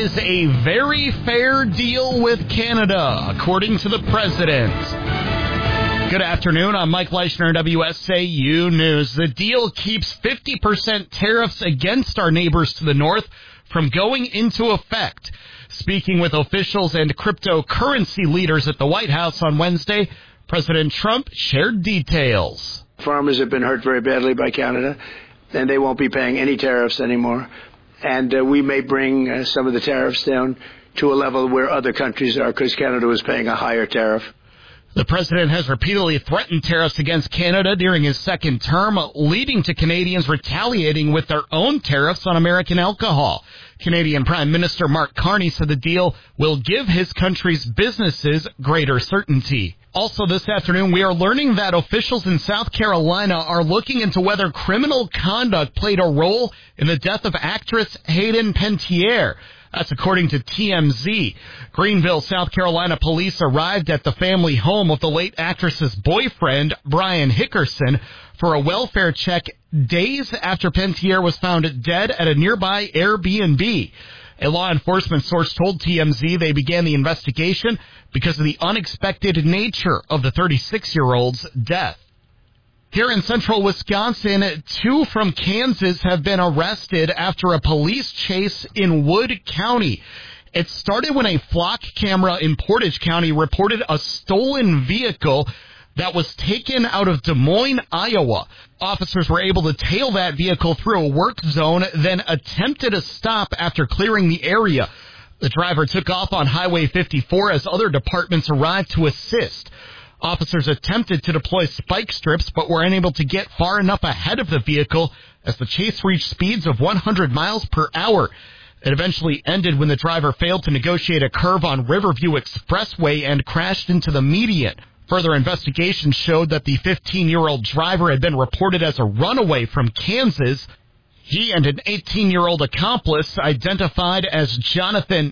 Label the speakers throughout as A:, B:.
A: is a very fair deal with Canada, according to the president. Good afternoon. I'm Mike Leischner, WSAU News. The deal keeps 50% tariffs against our neighbors to the north from going into effect. Speaking with officials and cryptocurrency leaders at the White House on Wednesday, President Trump shared details.
B: Farmers have been hurt very badly by Canada, and they won't be paying any tariffs anymore. And we may bring some of the tariffs down to a level where other countries are, because Canada was paying a higher tariff.
A: The president has repeatedly threatened tariffs against Canada during his second term, leading to Canadians retaliating with their own tariffs on American alcohol. Canadian Prime Minister Mark Carney said the deal will give his country's businesses greater certainty. Also this afternoon, we are learning that officials in South Carolina are looking into whether criminal conduct played a role in the death of actress Hayden Panettiere. That's according to TMZ. Greenville, South Carolina police arrived at the family home of the late actress's boyfriend, Brian Hickerson, for a welfare check days after Panettiere was found dead at a nearby Airbnb. A law enforcement source told TMZ they began the investigation because of the unexpected nature of the 36-year-old's death. Here in central Wisconsin, 2 from Kansas have been arrested after a police chase in Wood County. It started when a flock camera in Portage County reported a stolen vehicle that was taken out of Des Moines, Iowa. Officers were able to tail that vehicle through a work zone, then attempted a stop after clearing the area. The driver took off on Highway 54 as other departments arrived to assist. Officers attempted to deploy spike strips, but were unable to get far enough ahead of the vehicle as the chase reached speeds of 100 miles per hour. It eventually ended when the driver failed to negotiate a curve on Riverview Expressway and crashed into the median. Further investigation showed that the 15-year-old driver had been reported as a runaway from Kansas. He and an 18-year-old accomplice identified as Jonathan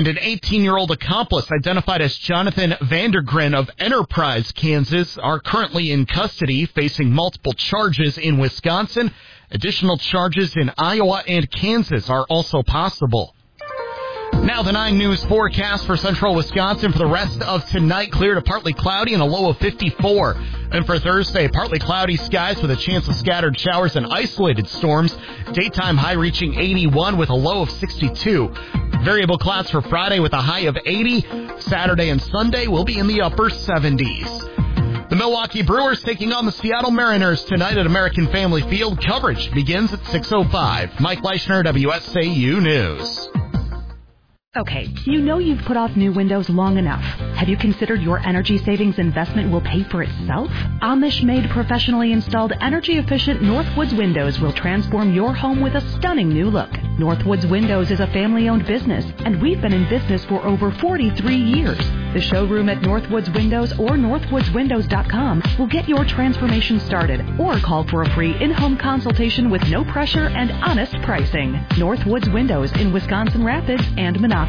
A: Vandergren of Enterprise, Kansas, are currently in custody, facing multiple charges in Wisconsin. Additional charges in Iowa and Kansas are also possible. Now the 9 News forecast for central Wisconsin for the rest of tonight. Clear to partly cloudy and a low of 54. And for Thursday, partly cloudy skies with a chance of scattered showers and isolated storms. Daytime high reaching 81 with a low of 62. Variable clouds for Friday with a high of 80. Saturday and Sunday will be in the upper 70s. The Milwaukee Brewers taking on the Seattle Mariners tonight at American Family Field. Coverage begins at 6:05. Mike Leischner, WSAU News.
C: Okay, you know you've put off new windows long enough. Have you considered your energy savings investment will pay for itself? Amish-made, professionally installed, energy-efficient Northwoods Windows will transform your home with a stunning new look. Northwoods Windows is a family-owned business, and we've been in business for over 43 years. The showroom at Northwoods Windows or northwoodswindows.com will get your transformation started, or call for a free in-home consultation with no pressure and honest pricing. Northwoods Windows in Wisconsin Rapids and Minocqua.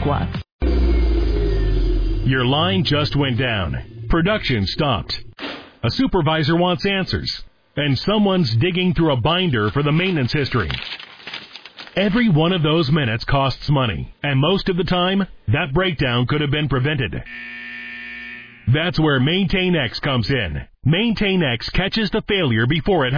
D: Your line just went down. Production stopped. A supervisor wants answers, and someone's digging through a binder for the maintenance history. Every one of those minutes costs money, and most of the time, that breakdown could have been prevented. That's where Maintain X comes in. Maintain X catches the failure before it happens.